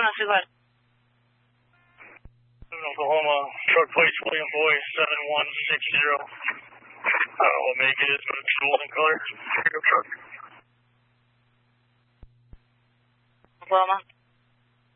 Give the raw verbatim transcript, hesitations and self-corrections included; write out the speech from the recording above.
on, two five. Oklahoma, truck plates William Boy, seven one six zero. Uh, what make it is, but it's golden color. Pickup truck. Oklahoma.